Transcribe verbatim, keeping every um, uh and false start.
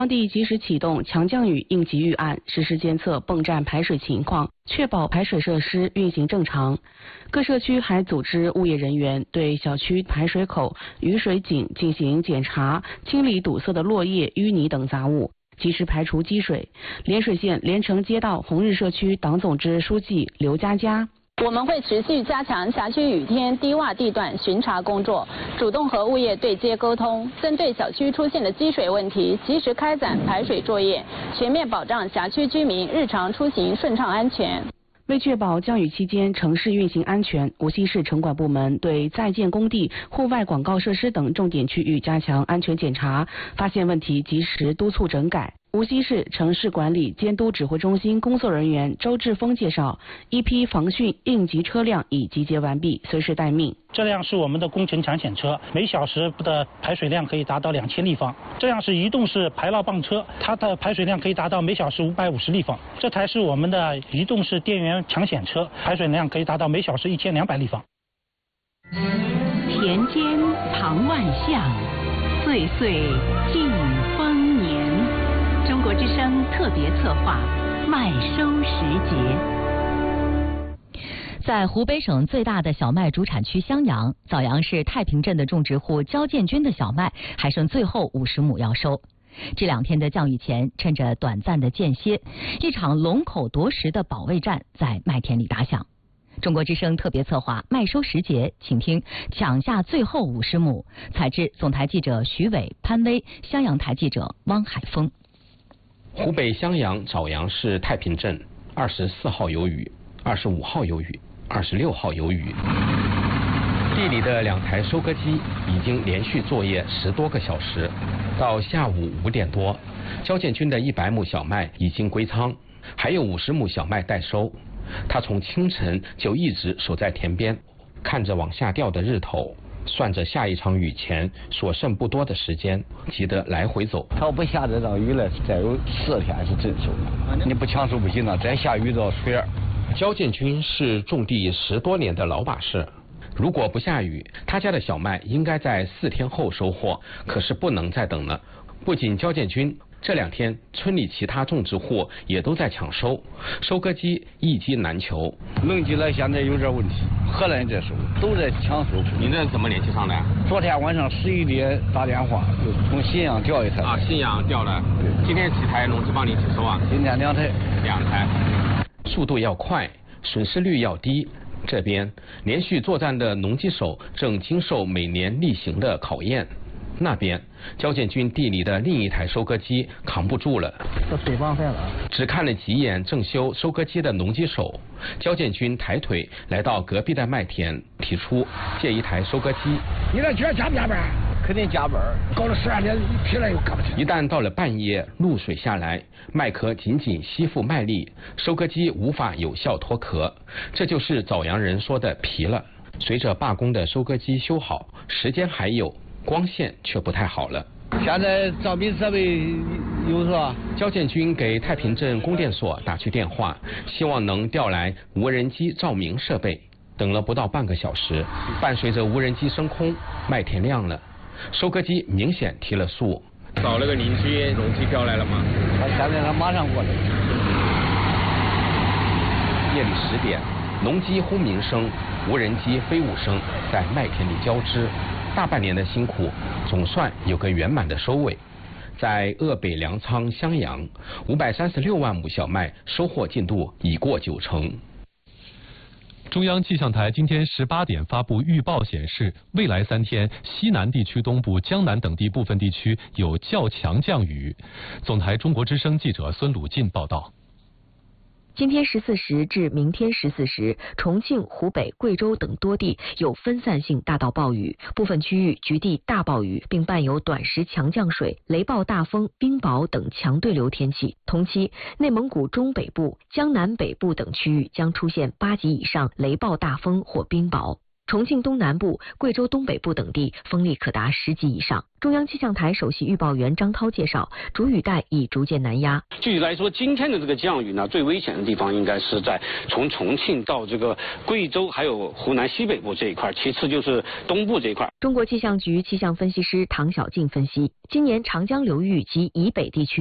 当地及时启动强降雨应急预案，实时监测泵站排水情况，确保排水设施运行正常。各社区还组织物业人员对小区排水口、雨水井进行检查，清理堵塞的落叶、淤泥等杂物，及时排除积水。涟水县连城街道红日社区党总支书记刘佳佳。 我们会持续加强辖区雨天低洼地段巡查工作，主动和物业对接沟通，针对小区出现的积水问题，及时开展排水作业，全面保障辖区居民日常出行顺畅安全。 为确保降雨期间城市运行安全，无锡市城管部门对在建工地、户外广告设施等重点区域加强安全检查，发现问题及时督促整改。无锡市城市管理监督指挥中心工作人员周志峰介绍，一批防汛应急车辆已集结完毕，随时待命。 这辆是我们的工程抢险车，每小时的排水量可以达到两千立方。这辆是移动式排涝泵车，它的排水量可以达到每小时五百五十立方。这台是我们的移动式电源抢险车，排水量可以达到每小时一千两百立方。 田间旁万象，岁岁尽丰年。中国之声特别策划麦收时节。 在湖北省最大的小麦主产区襄阳，枣阳市太平镇的种植户焦建军的小麦还剩最后五十亩要收。这两天的降雨前，趁着短暂的间歇，一场龙口夺食的保卫战在麦田里打响。中国之声特别策划麦收时节，请听抢下最后五十亩。采制总台记者徐伟、潘威，襄阳台记者汪海峰。 湖北襄阳枣阳市太平镇，二十四号有雨，二十五号有雨，二十六号有雨。地里的两台收割机已经连续作业十多个小时，到下午五点多，焦建军的一百亩小麦已经归仓，还有五十亩小麦待收。他从清晨就一直守在田边，看着往下掉的日头，算着下一场雨前所剩不多的时间，急得来回走。 它要不下这场雨了，再有四天是真收了。你不抢收不行了，再下雨到水儿。 焦建军是种地十多年的老把式，如果不下雨，他家的小麦应该在四天后收获，可是不能再等了。不仅焦建军，这两天村里其他种植户也都在抢收，收割机一机难求。 农机了现在有点问题，荷兰这收都在抢收。 您这怎么联系上的？ 昨天晚上十一点打电话，就从信阳调一台。 啊，信阳调了。 对， 今天几台农机帮你去收啊？ 今天两台。 两台。速度要快，损失率要低。这边连续作战的农机手正经受每年例行的考验。那边焦建军地里的另一台收割机扛不住了， 这水帮坏了。 只看了几眼正修收割机的农机手，焦建军抬腿来到隔壁的麦田，提出借一台收割机。 你这今儿加不加班？ 肯定加班， 搞了十二点疲了又干不起。 一旦到了半夜，露水下来，麦壳紧紧吸附麦粒，收割机无法有效脱壳，这就是枣阳人说的疲了。随着罢工的收割机修好，时间还有，光线却不太好了。 现在照明设备有是吧？ 焦建军给太平镇供电所打去电话，希望能调来无人机照明设备。等了不到半个小时，伴随着无人机升空，麦田亮了，收割机明显提了速。 找了个邻居，农机调来了吗？ 他现在他马上过来。 夜里十点，农机轰鸣声、无人机飞舞声在麦田里交织。大半年的辛苦，总算有个圆满的收尾。在鄂北粮仓襄阳，五百三十六万亩小麦收获进度已过九成。 中央气象台今天十八点发布预报显示，未来三天西南地区东部、江南等地部分地区有较强降雨。总台中国之声记者孙鲁进报道。 今天十四时至明天十四时，重庆、湖北、贵州等多地有分散性大到暴雨，部分区域局地大暴雨，并伴有短时强降水、雷暴大风、冰雹等强对流天气。同期，内蒙古中北部、江南北部等区域将出现八级以上雷暴大风或冰雹。 重庆东南部、贵州东北部等地风力可达十级以上。中央气象台首席预报员张涛介绍，主雨带已逐渐南压。 具体来说，今天的这个降雨呢，最危险的地方应该是在从重庆到这个贵州还有湖南西北部这一块，其次就是东部这一块。 中国气象局气象分析师唐小静分析，今年长江流域及以北地区